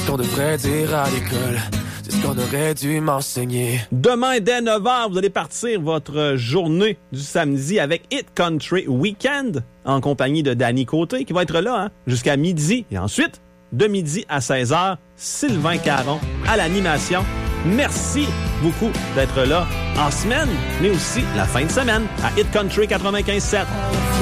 ce qu'on devrait dire à l'école. C'est ce qu'on aurait dû m'enseigner. Demain, dès 9h, vous allez partir votre journée du samedi avec Hit Country Weekend en compagnie de Danny Côté qui va être là jusqu'à midi. Et ensuite, de midi à 16h, Sylvain Caron à l'animation. Merci beaucoup d'être là en semaine, mais aussi la fin de semaine à Hit Country 95.7.